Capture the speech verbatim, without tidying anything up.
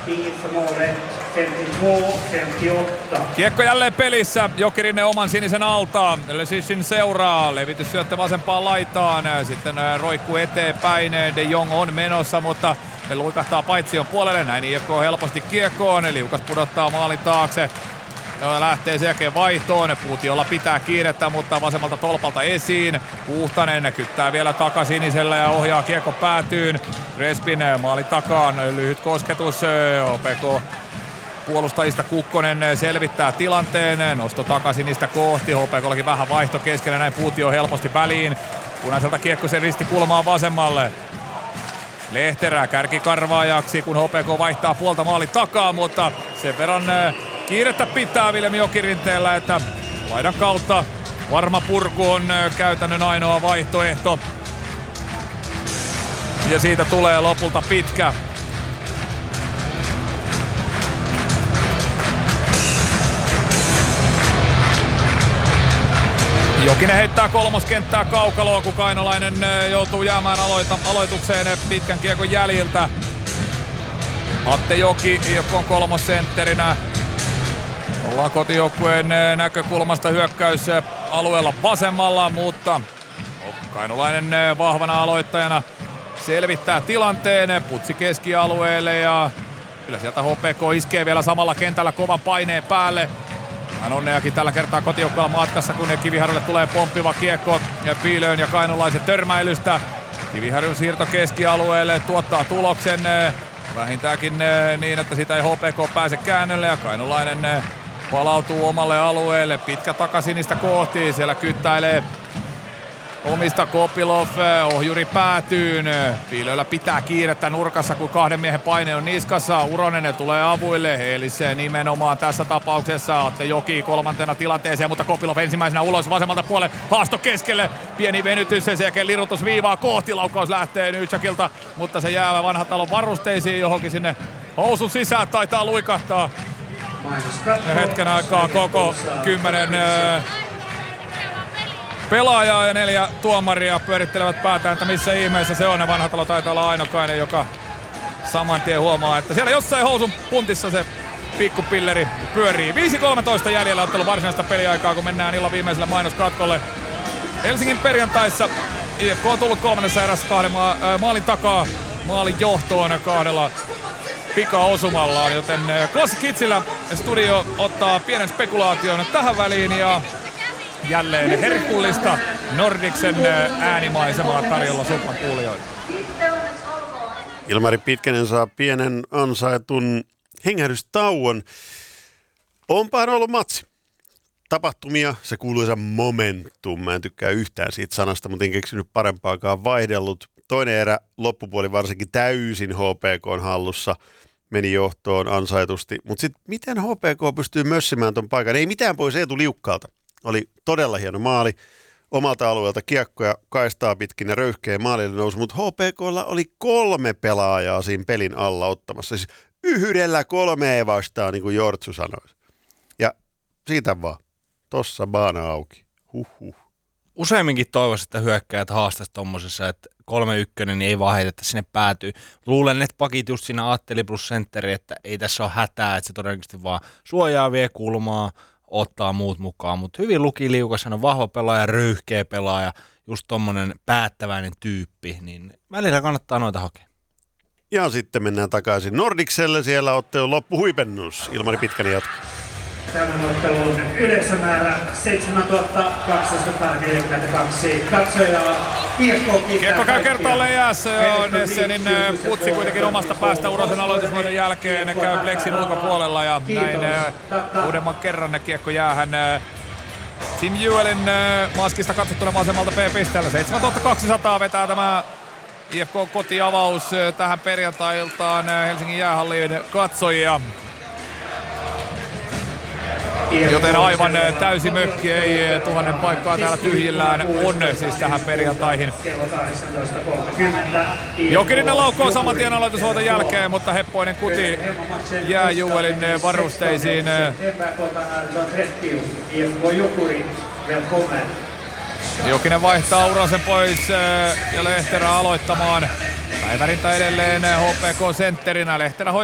Kiekko jälleen pelissä. Jokirinen oman sinisen altaan. Lesishin seuraa. Levitys syöttö vasempaan laitaan. Sitten roikkuu eteenpäin. De Jong on menossa, mutta ne luikahtaa paitsion puolelle. Näin I F K helposti kiekkoon. Liukas pudottaa maalin taakse. Lähtee sen jälkeen vaihtoon. Puutiolla pitää kiirettä, mutta vasemmalta tolpalta esiin. Huhtanen kyttää vielä takasinisellä ja ohjaa kiekko päätyyn. Respin maali takaan. Lyhyt kosketus. O P K puolustajista Kukkonen selvittää tilanteen. Nosto takasinista kohti. H P K:llakin vähän vaihto keskellä. Näin Puutio helposti väliin. Punaiselta kiekko sen risti kulmaan vasemmalle. Lehterä kärkikarvaajaksi, kun H P K vaihtaa puolta maalin takaa, mutta sen verran kiirettä pitää Viljami Jokirinteellä, että laidan kautta varma purku on käytännön ainoa vaihtoehto. Ja siitä tulee lopulta pitkä. Jokinen heittää kolmoskenttää kaukaloa, kun Kainolainen joutuu jäämään aloita, aloitukseen pitkän kiekon jäljiltä. Atte Joki I F K:n kolmosentterinä. Ollaan kotijoukkueen näkökulmasta hyökkäysalueella vasemmalla, mutta Kainolainen vahvana aloittajana selvittää tilanteen. Putsi keskialueelle ja kyllä sieltä H P K iskee vielä samalla kentällä kovan paineen päälle. Hän onneakin tällä kertaa kotijoukkueella matkassa, kun Kiviharjulle tulee pomppiva kiekko ja Piilöön ja Kainolaisen törmäilystä. Kiviharjun siirto keskialueelle tuottaa tuloksen. Vähintäänkin niin, että siitä ei H P K pääse käännölle ja Kainolainen palautuu omalle alueelle. Pitkä takasinista kohti, siellä kyttäilee omista Kopilov, ohjuri päätyyn. Piilöillä pitää kiirettä nurkassa, kun kahden miehen paine on niskassa. Uronen tulee avuille, Heelissä nimenomaan tässä tapauksessa. Atte Joki kolmantena tilanteeseen, mutta Kopilov ensimmäisenä ulos vasemmalta puolelle. Haasto keskelle, pieni venytys, sen jälkeen lirutus viivaa kohti. Laukaus lähtee Nyytsäkiltä, mutta se jää Vanhatalon varusteisiin johonkin sinne housun sisään. Taitaa luikahtaa. Ja hetken aikaa koko kymmenen pelaajaa ja neljä tuomaria pyörittelevät päätään, että missä ihmeessä se on. Ja Vanhatalo taitaa olla ainokainen, joka saman tien huomaa, että siellä jossain housun puntissa se pikkupilleri pyörii. viisi kolmetoista jäljellä ottelun varsinaista peliaikaa, kun mennään illan viimeiselle mainoskatkolle. Helsingin perjantaissa I F K on tullut kolmannessa erässä kahden ma- äh, maalin takaa maalin johtoon kahdella pika-osumallaan, joten Classic Kidsillä studio ottaa pienen spekulaation tähän väliin ja jälleen herkullista Nordicsen äänimaisemaa tarjolla Suppan kuulijoille. Ilmari Pitkänen saa pienen ansaitun hengähdystauon. Onpahan ollut matsi. Tapahtumia, se kuuluisa momentum. Mä en tykkää yhtään siitä sanasta, mutta en keksinyt parempaakaan vaihdellut. Toinen erä, loppupuoli varsinkin täysin H P K:n hallussa. Meni johtoon ansaitusti. Mutta sitten miten H P K pystyy mössimään ton paikan? Ei mitään pois Eetu Liukkaalta. Oli todella hieno maali. Omalta alueelta kiekkoja kaistaa pitkin ja röyhkeä maalille nousu, mutta H P K:lla oli kolme pelaajaa siinä pelin alla ottamassa. Siis yhdellä kolmea vastaan, niin kuin Jortsu sanoisi. Ja siitä vaan. Tossa baana auki. Huhhuh. Useimminkin toivoisin, että hyökkäjät haastaisi tommosessa, että kolme ykkönen niin ei vaan heitetä sinne päätyy. Luulen, että pakit just siinä ajatteli plus sentteri, että ei tässä ole hätää, että se todennäköisesti vaan suojaa vie kulmaa, ottaa muut mukaan. Mutta hyvin luki Liukas, hän on vahva pelaaja, röyhkeä pelaaja, just tommonen päättäväinen tyyppi, niin välillä kannattaa noita hakea. Ja sitten mennään takaisin Nordicselle, siellä ottelun loppuhuipennus. Ilmari Pitkänen jatkaa. Tämän ottelun yleisömäärä seitsemäntuhatta kaksisataaneljäkymmentäkaksi katsojaa. Kiekko käy kertaalleen jäässä ja Nessenin putsi kuitenkin omasta päästä Urosen aloitusvuoden jälkeen käy Plexin ulkopuolella ja näin uudemman kerran ne kiekko jäähän Tim Juelin maskista katsottuna vasemmalta P-pisteellä. seitsemäntuhatta kaksisataa vetää tämä I F K kotiavaus tähän perjantai-iltaan Helsingin jäähalliin katsojia. Joten aivan täysi mökki, ei tuhannen paikkaa täällä tyhjillään on siis tähän perjantaihin. Jokinen laukkoo saman tien aloitusvuoton jälkeen, mutta heppoinen kuti jää Juelin varusteisiin. Jokinen vaihtaa Urosen pois ja Lehterä aloittamaan. Päivärinta edelleen H P K sentterinä. Lehterä hoitaa